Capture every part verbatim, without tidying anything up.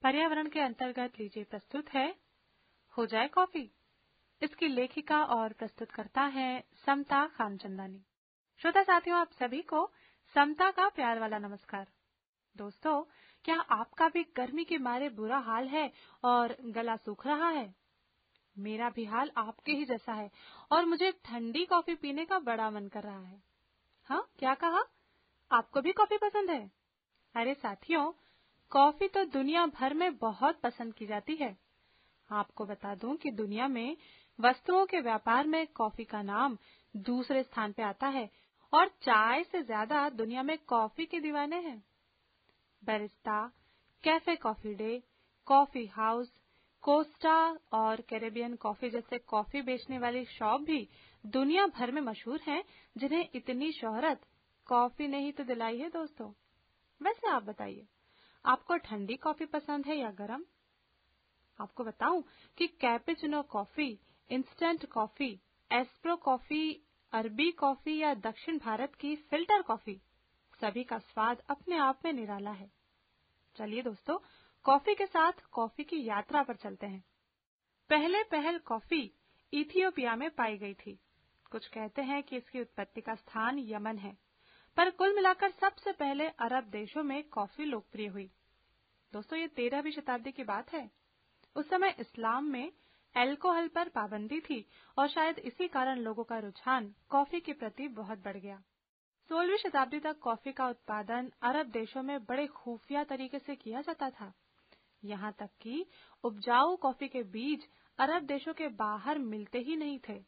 पर्यावरण के अंतर्गत लीजिए प्रस्तुत है हो जाए कॉफी। इसकी लेखिका और प्रस्तुतकर्ता है समता खानचंदानी। श्रोता साथियों, आप सभी को समता का प्यार वाला नमस्कार। दोस्तों, क्या आपका भी गर्मी के मारे बुरा हाल है और गला सूख रहा है? मेरा भी हाल आपके ही जैसा है और मुझे ठंडी कॉफी पीने का बड़ा मन कर रहा है। हाँ, क्या कहा? आपको भी कॉफी पसंद है? अरे साथियों, कॉफी तो दुनिया भर में बहुत पसंद की जाती है। आपको बता दूं कि दुनिया में वस्तुओं के व्यापार में कॉफी का नाम दूसरे स्थान पे आता है और चाय से ज्यादा दुनिया में कॉफी के दीवाने हैं। Barista, cafe coffee day, coffee house, Costa और कैरेबियन कॉफी जैसे कॉफी बेचने वाली शॉप भी दुनिया भर में मशहूर हैं, जिन्हें इतनी शोहरत कॉफी ने ही तो दिलाई है। दोस्तों, वैसे आप बताइए, आपको ठंडी कॉफी पसंद है या गरम? आपको बताऊं कि cappuccino coffee, instant coffee, एस्प्रो coffee, अरबी कॉफी या दक्षिण भारत की फिल्टर कॉफी, सभी का स्वाद अपने आप में निराला है। चलिए दोस्तों, कॉफी के साथ कॉफी की यात्रा पर चलते हैं। पहले पहल कॉफी इथियोपिया में पाई गई थी। कुछ कहते हैं कि इसकी उत्पत्ति का स्थान यमन है, पर कुल मिलाकर सबसे पहले अरब देशों में कॉफी लोकप्रिय हुई। दोस्तों, ये तेरहवीं शताब्दी की बात है। उस समय इस्लाम में अल्कोहल पर पाबंदी थी और शायद इसी कारण लोगों का रुझान कॉफी के प्रति बहुत बढ़ गया। सोलहवीं शताब्दी तक कॉफी का उत्पादन अरब देशों में बड़े खुफिया तरीके से किया जाता था। यहाँ तक कि उपजाऊ कॉफी के बीज अरब देशों के बाहर मिलते ही नहीं थे।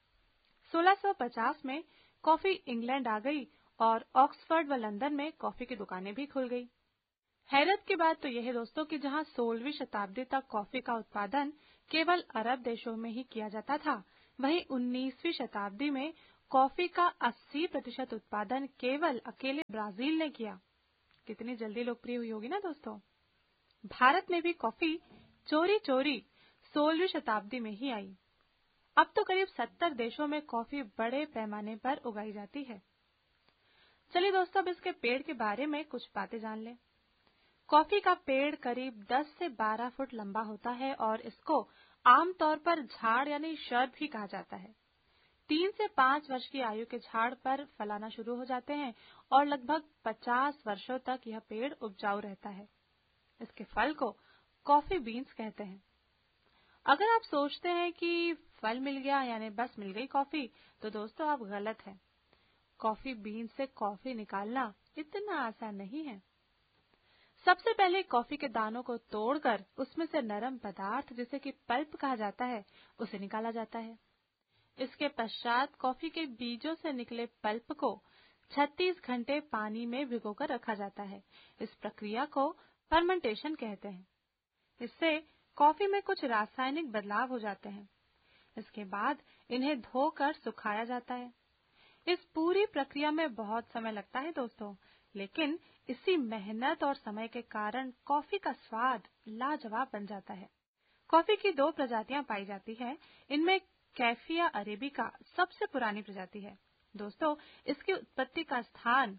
सोलह सौ पचास में कॉफी इंग्लैंड आ गई और ऑक्सफोर्ड व लंदन में कॉफी की दुकानें भी खुल गई। हैरत की बात तो यह है दोस्तों कि जहां सोलहवीं शताब्दी तक कॉफी का उत्पादन केवल अरब देशों में ही किया जाता था, वहीं उन्नीसवीं शताब्दी में कॉफी का अस्सी प्रतिशत उत्पादन केवल अकेले ब्राजील ने किया। कितनी जल्दी लोकप्रिय हुई होगी ना दोस्तों। भारत में भी कॉफी चोरी चोरी सोलहवीं शताब्दी में ही आई। अब तो करीब सत्तर देशों में कॉफी बड़े पैमाने पर उगाई जाती है। चलिए दोस्तों, अब इसके पेड़ के बारे में कुछ बातें जान लें। कॉफी का पेड़ करीब दस से बारह फुट लंबा होता है और इसको आमतौर पर झाड़ यानी शर्ब भी कहा जाता है। तीन से पाँच वर्ष की आयु के झाड़ पर फलाना शुरू हो जाते हैं और लगभग पचास वर्षों तक यह पेड़ उपजाऊ रहता है। इसके फल को कॉफी बीन्स कहते हैं। अगर आप सोचते हैं कि फल मिल गया यानी बस मिल गई कॉफी, तो दोस्तों आप गलत हैं। कॉफी बीन्स से कॉफी निकालना इतना आसान नहीं है। सबसे पहले कॉफी के दानों को तोड़कर उसमें से नरम पदार्थ, जिसे कि पल्प कहा जाता है, उसे निकाला जाता है। इसके पश्चात कॉफी के बीजों से निकले पल्प को छत्तीस घंटे पानी में भिगोकर रखा जाता है। इस प्रक्रिया को फर्मेंटेशन कहते हैं। इससे कॉफी में कुछ रासायनिक बदलाव हो जाते हैं। इसके बाद इन्हें धोकर सुखाया जाता है। इस पूरी प्रक्रिया में बहुत समय लगता है दोस्तों, लेकिन इसी मेहनत और समय के कारण कॉफी का स्वाद लाजवाब बन जाता है। कॉफी की दो प्रजातियां पाई जाती हैं। इनमें कैफिया अरेबिका सबसे पुरानी प्रजाति है। दोस्तों, इसकी उत्पत्ति का स्थान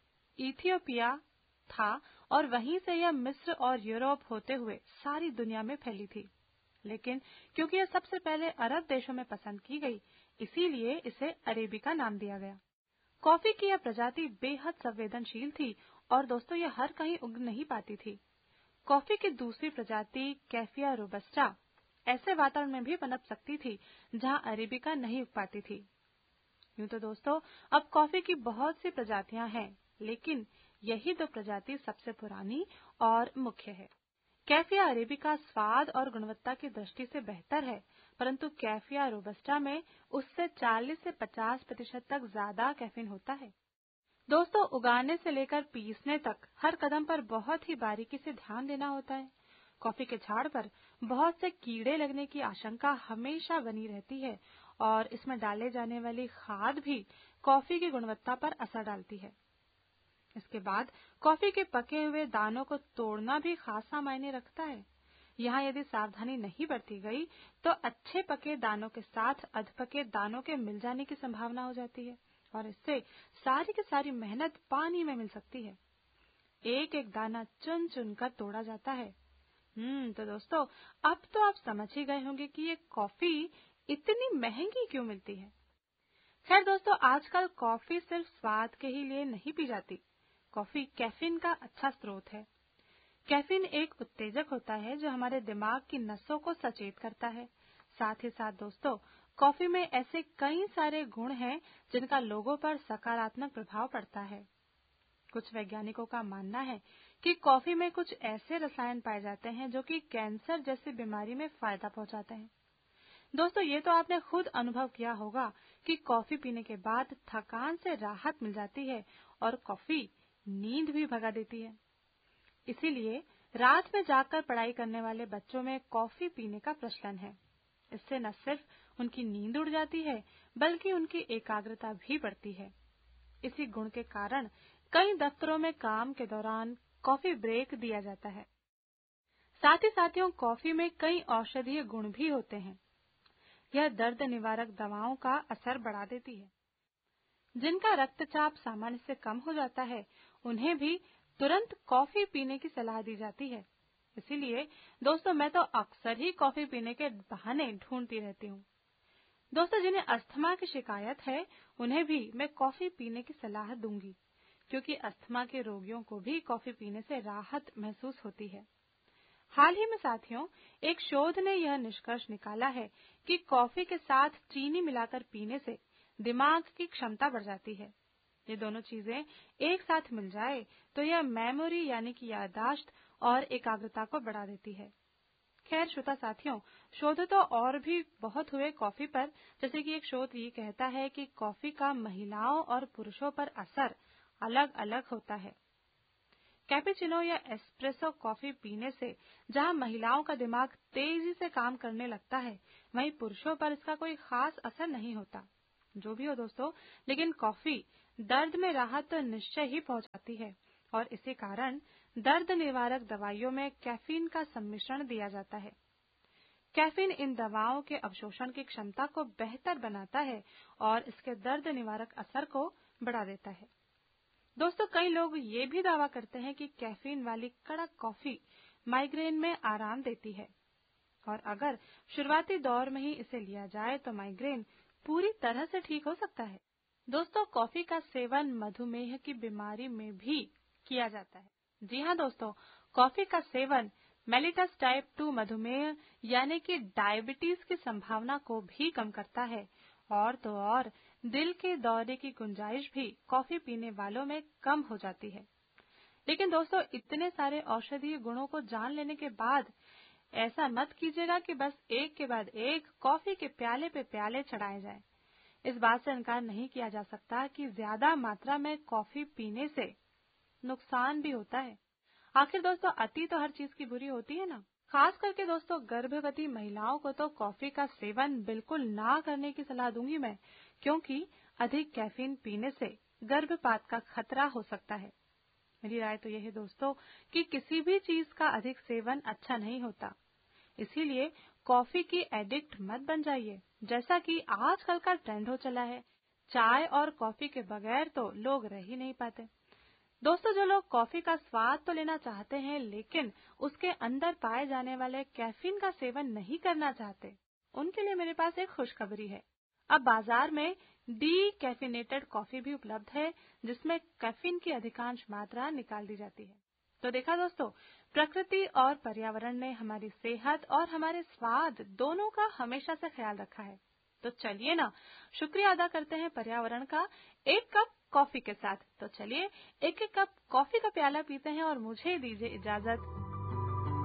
इथियोपिया था और वहीं से यह मिस्र और यूरोप होते हुए सारी दुनिया में फैली थी। लेकिन क्योंकि यह सबसे पहले अरब देशों में पसंद की गई, इसीलिए इसे अरेबिका नाम दिया गया। कॉफी की यह प्रजाति बेहद संवेदनशील थी और दोस्तों यह हर कहीं उग नहीं पाती थी। कॉफी की दूसरी प्रजाति कैफिया रोबस्टा ऐसे वातावरण में भी पनप सकती थी जहां अरेबिका नहीं उग पाती थी। यूं तो दोस्तों अब कॉफी की बहुत सी प्रजातियां हैं, लेकिन यही दो प्रजाति सबसे पुरानी और मुख्य है। कैफिया अरेबिका स्वाद और गुणवत्ता की दृष्टि से बेहतर है, परंतु कैफिया रोबस्टा में उससे चालीस से पचास प्रतिशत तक ज्यादा कैफीन होता है। दोस्तों, उगाने से लेकर पीसने तक हर कदम पर बहुत ही बारीकी से ध्यान देना होता है। कॉफी के झाड़ पर बहुत से कीड़े लगने की आशंका हमेशा बनी रहती है और इसमें डाले जाने वाली खाद भी कॉफी की गुणवत्ता पर असर डालती है। इसके बाद कॉफी के पके हुए दानों को तोड़ना भी खासा मायने रखता है। यहाँ यदि सावधानी नहीं बरती गई तो अच्छे पके दानों के साथ अधपके दानों के मिल जाने की संभावना हो जाती है और इससे सारी की सारी मेहनत पानी में मिल सकती है। एक एक दाना चुन चुन कर तोड़ा जाता है। हम्म तो दोस्तों, अब तो आप समझ ही गए होंगे कि ये कॉफी इतनी महंगी क्यों मिलती है। खैर दोस्तों, आजकल कॉफी सिर्फ स्वाद के ही लिए नहीं पी जाती। कॉफी कैफीन का अच्छा स्रोत है। कैफीन एक उत्तेजक होता है जो हमारे दिमाग की नसों को सचेत करता है। साथ ही साथ दोस्तों, कॉफी में ऐसे कई सारे गुण हैं जिनका लोगों पर सकारात्मक प्रभाव पड़ता है। कुछ वैज्ञानिकों का मानना है कि कॉफी में कुछ ऐसे रसायन पाए जाते हैं जो कि कैंसर जैसी बीमारी में फायदा पहुंचाते हैं। दोस्तों, ये तो आपने खुद अनुभव किया होगा कि कॉफी पीने के बाद थकान से राहत मिल जाती है और कॉफी नींद भी भगा देती है। इसीलिए रात में जागकर पढ़ाई करने वाले बच्चों में कॉफी पीने का प्रचलन है। इससे न सिर्फ उनकी नींद उड़ जाती है, बल्कि उनकी एकाग्रता भी बढ़ती है। इसी गुण के कारण कई दफ्तरों में काम के दौरान कॉफी ब्रेक दिया जाता है। साथ ही साथियों, कॉफी में कई औषधीय गुण भी होते हैं। यह दर्द निवारक दवाओं का असर बढ़ा देती है। जिनका रक्तचाप सामान्य से कम हो जाता है, उन्हें भी तुरंत कॉफी पीने की सलाह दी जाती है। इसीलिए दोस्तों, मैं तो अक्सर ही कॉफी पीने के बहाने ढूंढती रहती हूँ। दोस्तों, जिन्हें अस्थमा की शिकायत है, उन्हें भी मैं कॉफी पीने की सलाह दूंगी, क्योंकि अस्थमा के रोगियों को भी कॉफी पीने से राहत महसूस होती है। हाल ही में साथियों, एक शोध ने यह निष्कर्ष निकाला है कि कॉफी के साथ चीनी मिलाकर पीने से दिमाग की क्षमता बढ़ जाती है। ये दोनों चीजें एक साथ मिल जाए तो यह मेमोरी यानी कि याददाश्त और एकाग्रता को बढ़ा देती है। खैर श्रोता साथियों, शोध तो और भी बहुत हुए कॉफी पर, जैसे कि एक शोध ये कहता है कि कॉफी का महिलाओं और पुरुषों पर असर अलग अलग होता है। कैपेचिनो या एस्प्रेसो कॉफी पीने से जहां महिलाओं का दिमाग तेजी से काम करने लगता है, वहीं पुरुषों पर इसका कोई खास असर नहीं होता। जो भी हो दोस्तों, लेकिन कॉफी दर्द में राहत तो निश्चय ही पहुंचाती है और इसी कारण दर्द निवारक दवाइयों में कैफीन का सम्मिश्रण दिया जाता है। कैफीन इन दवाओं के अवशोषण की क्षमता को बेहतर बनाता है और इसके दर्द निवारक असर को बढ़ा देता है। दोस्तों, कई लोग ये भी दावा करते हैं कि कैफीन वाली कड़क कॉफी माइग्रेन में आराम देती है और अगर शुरुआती दौर में ही इसे लिया जाए तो माइग्रेन पूरी तरह से ठीक हो सकता है। दोस्तों, कॉफी का सेवन मधुमेह की बीमारी में भी किया जाता है। जी हाँ दोस्तों, कॉफी का सेवन मेलिटस टाइप टू मधुमेह यानी कि डायबिटीज की संभावना को भी कम करता है और तो और दिल के दौरे की गुंजाइश भी कॉफी पीने वालों में कम हो जाती है। लेकिन दोस्तों, इतने सारे औषधीय गुणों को जान लेने के बाद ऐसा मत कीजिएगा कि बस एक के बाद एक कॉफी के प्याले पे प्याले चढ़ाए जाए। इस बात से इनकार नहीं किया जा सकता कि ज्यादा मात्रा में कॉफी पीने से नुकसान भी होता है। आखिर दोस्तों, अति तो हर चीज की बुरी होती है ना। खास करके दोस्तों, गर्भवती महिलाओं को तो कॉफी का सेवन बिल्कुल ना करने की सलाह दूंगी मैं, क्योंकि अधिक कैफीन पीने से गर्भपात का खतरा हो सकता है। मेरी राय तो यह है दोस्तों कि किसी भी चीज का अधिक सेवन अच्छा नहीं होता। इसीलिए कॉफी की एडिक्ट मत बन जाइए, जैसा कि आजकल का ट्रेंड हो चला है। चाय और कॉफी के बगैर तो लोग रह ही नहीं पाते। दोस्तों, जो लोग कॉफी का स्वाद तो लेना चाहते हैं लेकिन उसके अंदर पाए जाने वाले कैफीन का सेवन नहीं करना चाहते, उनके लिए मेरे पास एक खुशखबरी है। अब बाजार में डी कैफिनेटेड कॉफी भी उपलब्ध है, जिसमें कैफीन की अधिकांश मात्रा निकाल दी जाती है। तो देखा दोस्तों, प्रकृति और पर्यावरण ने हमारी सेहत और हमारे स्वाद दोनों का हमेशा से ख्याल रखा है। तो चलिए ना, शुक्रिया अदा करते हैं पर्यावरण का एक कप कॉफी के साथ। तो चलिए एक एक कप कॉफी का प्याला पीते हैं और मुझे दीजिए इजाजत।